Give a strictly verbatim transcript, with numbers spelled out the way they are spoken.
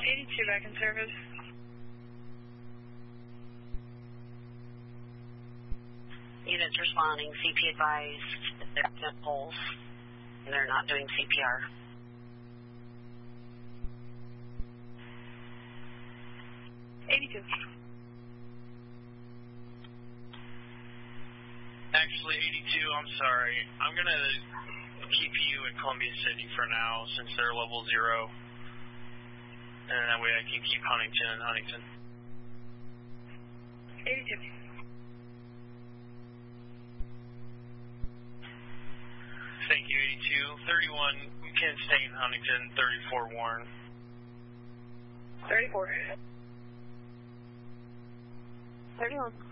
eighty-two back in service. Units responding, C P advised, they're at pulse, and they're not doing C P R. eighty-two. Actually, eighty-two, I'm sorry. I'm going to keep you in Columbia City for now since they're level zero. And that way I can keep Huntington and Huntington. eighty-two. Thank you, eighty-two. thirty-one, you can stay in Huntington. thirty-four, Warren. thirty-four. thirty-one.